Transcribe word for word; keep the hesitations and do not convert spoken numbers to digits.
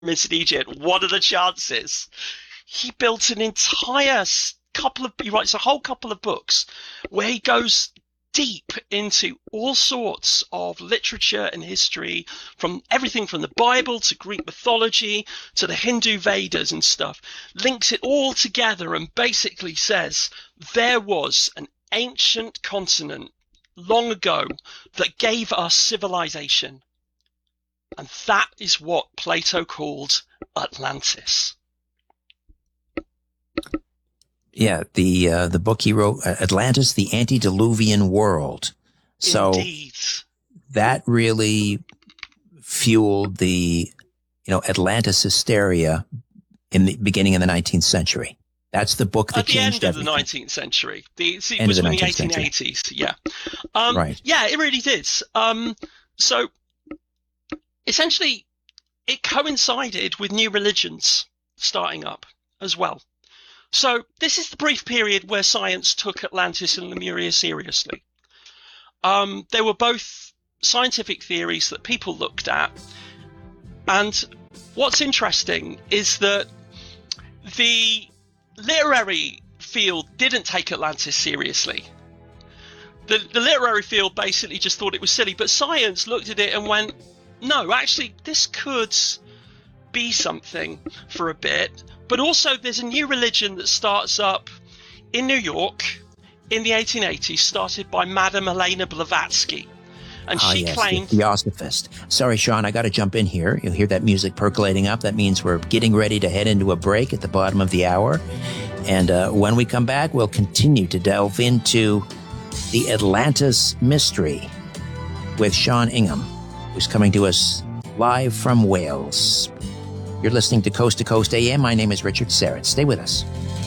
pyramids in Egypt. What are the chances? He built an entire couple of, he writes a whole couple of books where he goes deep into all sorts of literature and history, from everything from the Bible to Greek mythology to the Hindu Vedas and stuff, links it all together and basically says there was an ancient continent long ago that gave us civilization. And that is what Plato called Atlantis. Yeah, the uh, the book he wrote, uh, Atlantis, the Antediluvian World. So Indeed. that really fueled the, you know, Atlantis hysteria in the beginning of the nineteenth century. That's the book that At the changed end of everything. the nineteenth century. The, it End was of the in the nineteenth eighteen eighties, yeah. Um, Right. Yeah, it really did. Um, so, essentially, it coincided with new religions starting up as well. So, this is the brief period where science took Atlantis and Lemuria seriously. Um, they were both scientific theories that people looked at. And what's interesting is that the literary field didn't take Atlantis seriously. The, the literary field basically just thought it was silly, but science looked at it and went, no, actually, this could be something for a bit. But also, there's a new religion that starts up in New York in the eighteen eighties, started by Madame Helena Blavatsky. And ah, she yes, claimed... the Theosophist. Sorry, Sean, I got to jump in here. You'll hear that music percolating up. That means we're getting ready to head into a break at the bottom of the hour. And uh, when we come back, we'll continue to delve into the Atlantis mystery with Sean Ingham, who's coming to us live from Wales. You're listening to Coast to Coast A M. My name is Richard Serrett. Stay with us.